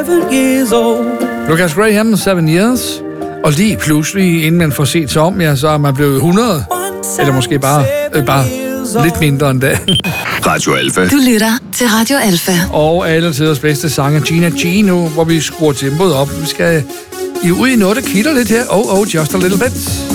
years old. Lucas Graham, 7 years. Og lige pludselig, inden man får set sig om, ja, så er man blevet 100. Eller måske bare lidt mindre end det. Radio Alfa. Du lytter til Radio Alfa. Og alle tiders bedste sanger, Gina G nu, hvor vi skruer tempoet op. Vi skal ud i noget, der kilder lidt her. Oh, just a little bit.